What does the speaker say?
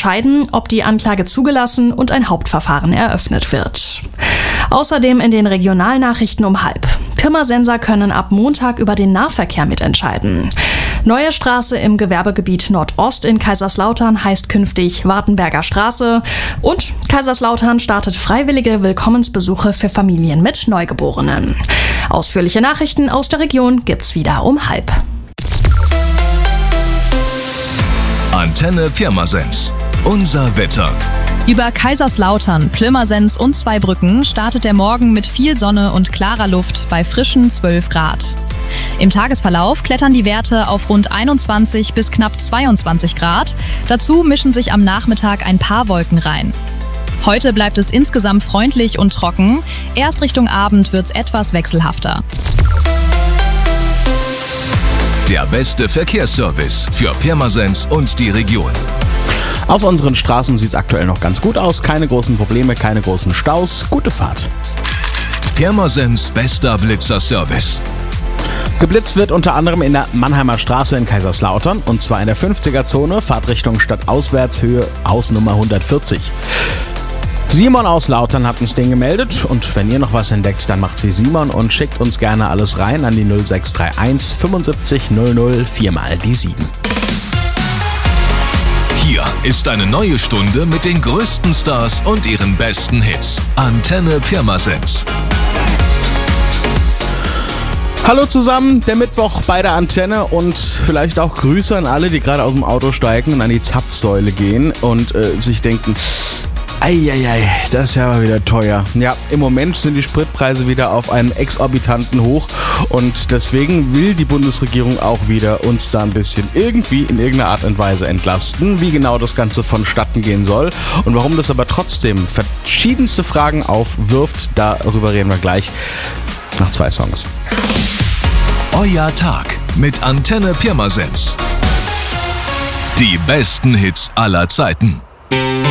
entscheiden, ob die Anklage zugelassen und ein Hauptverfahren eröffnet wird. Außerdem in den Regionalnachrichten um 12:30. Pirmasенser können ab Montag über den Nahverkehr mitentscheiden. Neue Straße im Gewerbegebiet Nordost in Kaiserslautern heißt künftig Wartenberger Straße. Und Kaiserslautern startet freiwillige Willkommensbesuche für Familien mit Neugeborenen. Ausführliche Nachrichten aus der Region gibt's wieder um 12:30. Antenne Pirmasens. Unser Wetter. Über Kaiserslautern, Pirmasens und Zweibrücken startet der Morgen mit viel Sonne und klarer Luft bei frischen 12 Grad. Im Tagesverlauf klettern die Werte auf rund 21 bis knapp 22 Grad. Dazu mischen sich am Nachmittag ein paar Wolken rein. Heute bleibt es insgesamt freundlich und trocken. Erst Richtung Abend wird's etwas wechselhafter. Der beste Verkehrsservice für Pirmasens und die Region. Auf unseren Straßen sieht es aktuell noch ganz gut aus. Keine großen Probleme, keine großen Staus. Gute Fahrt. Pirmasens bester Blitzerservice. Geblitzt wird unter anderem in der Mannheimer Straße in Kaiserslautern. Und zwar in der 50er-Zone, Fahrtrichtung stadtauswärts, Höhe Hausnummer 140. Simon aus Lautern hat uns den gemeldet. Und wenn ihr noch was entdeckt, dann macht's wie Simon und schickt uns gerne alles rein an die 0631 75 00 4 mal die 7. Hier ist eine neue Stunde mit den größten Stars und ihren besten Hits. Antenne Pirmasens. Hallo zusammen, der Mittwoch bei der Antenne und vielleicht auch Grüße an alle, die gerade aus dem Auto steigen und an die Zapfsäule gehen und sich denken, eieiei, das ist ja mal wieder teuer. Ja, im Moment sind die Spritpreise wieder auf einem exorbitanten Hoch und deswegen will die Bundesregierung auch wieder uns da ein bisschen irgendwie in irgendeiner Art und Weise entlasten, wie genau das Ganze vonstatten gehen soll und warum das aber trotzdem verschiedenste Fragen aufwirft, darüber reden wir gleich nach 2 Songs. Euer Tag mit Antenne Pirmasens. Die besten Hits aller Zeiten.